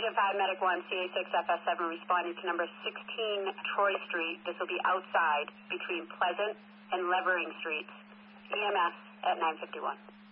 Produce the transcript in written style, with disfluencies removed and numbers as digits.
Engine 5, Medic 1, CA6, FS7 responding to number 16 Troy Street. This will be outside between Pleasant and Levering Streets. EMS at 951.